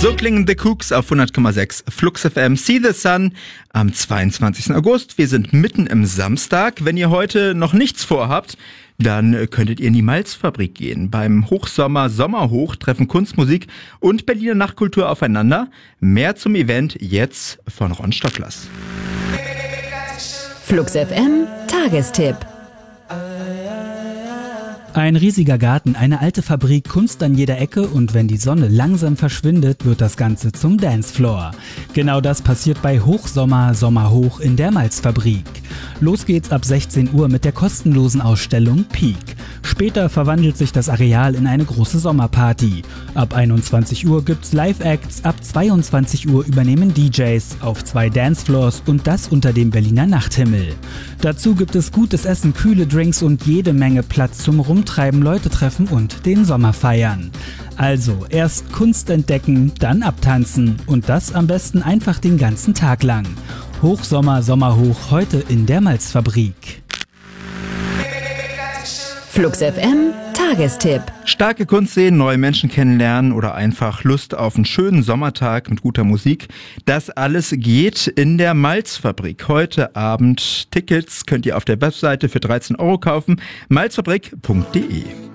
So klingen The Kooks auf 100,6 Flux FM. See the Sun am 22. August. Wir sind mitten im Samstag. Wenn ihr heute noch nichts vorhabt, dann könntet ihr in die Malzfabrik gehen. Beim Hochsommer Sommerhoch treffen Kunstmusik und Berliner Nachtkultur aufeinander. Mehr zum Event jetzt von Ron Stocklas. Flux FM Tagestipp. Ein riesiger Garten, eine alte Fabrik, Kunst an jeder Ecke und wenn die Sonne langsam verschwindet, wird das Ganze zum Dancefloor. Genau das passiert bei Hochsommer Sommerhoch in der Malzfabrik. Los geht's ab 16 Uhr mit der kostenlosen Ausstellung Peak. Später verwandelt sich das Areal in eine große Sommerparty. Ab 21 Uhr gibt's Live-Acts, ab 22 Uhr übernehmen DJs auf 2 Dancefloors und das unter dem Berliner Nachthimmel. Dazu gibt es gutes Essen, kühle Drinks und jede Menge Platz zum Rumtreiben, Leute treffen und den Sommer feiern. Also erst Kunst entdecken, dann abtanzen und das am besten einfach den ganzen Tag lang. Hochsommer Sommerhoch heute in der Malzfabrik. Flux FM Tagestipp. Starke Kunst sehen, neue Menschen kennenlernen oder einfach Lust auf einen schönen Sommertag mit guter Musik. Das alles geht in der Malzfabrik. Heute Abend Tickets könnt ihr auf der Webseite für 13 € kaufen. malzfabrik.de